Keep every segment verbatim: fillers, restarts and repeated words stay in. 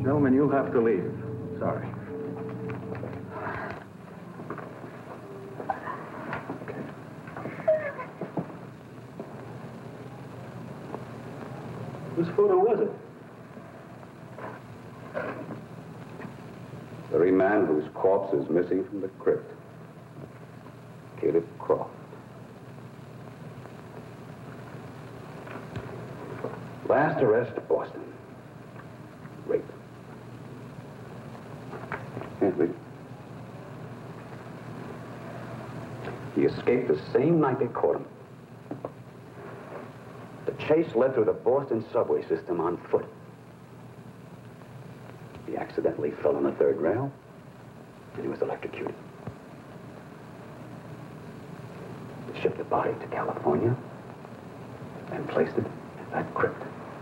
Gentlemen, you'll have to leave. Sorry. Whose photo was it? The very man whose corpse is missing from the crypt. Caleb Croft. Last arrest, Boston. Rape. Can't read it. He escaped the same night they caught him. The chase led through the Boston subway system on foot. He accidentally fell on the third rail, and he was electrocuted. They shipped the body to California and placed it in that crypt.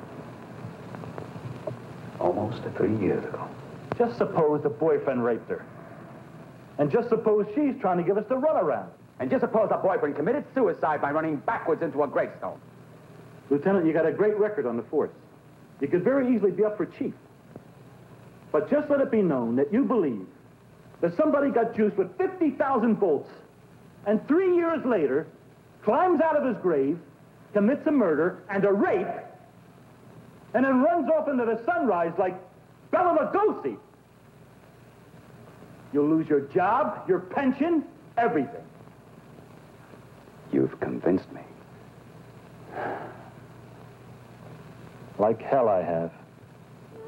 Almost three years ago. Just suppose the boyfriend raped her. And just suppose she's trying to give us the runaround. And just suppose the boyfriend committed suicide by running backwards into a gravestone. Lieutenant, you got a great record on the force. You could very easily be up for chief. But just let it be known that you believe that somebody got juiced with fifty thousand volts and three years later climbs out of his grave, commits a murder and a rape, and then runs off into the sunrise like Bela Lugosi. You'll lose your job, your pension, everything. You've convinced me. Like hell I have.